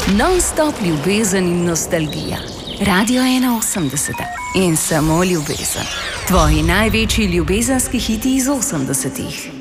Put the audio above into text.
Non-stop ljubezen in nostalgija. Radio 81 in samo ljubezen. Tvoji največji ljubezenski hiti iz 80-ih.